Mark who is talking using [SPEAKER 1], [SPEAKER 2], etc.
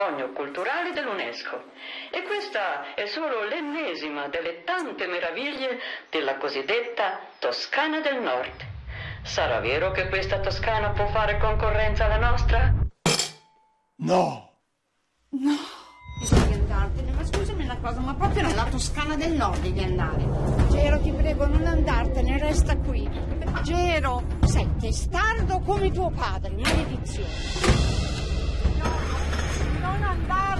[SPEAKER 1] patrimonio culturale dell'UNESCO. E questa è solo l'ennesima delle tante meraviglie della cosiddetta Toscana del Nord. Sarà vero che questa Toscana può fare concorrenza alla nostra?
[SPEAKER 2] No!
[SPEAKER 3] No, devi andartene, ma scusami una cosa, ma proprio nella Toscana del Nord devi andare. Gero, ti prego, non andartene, resta qui. Gero, sei testardo come tuo padre, maledizione. No, non andare.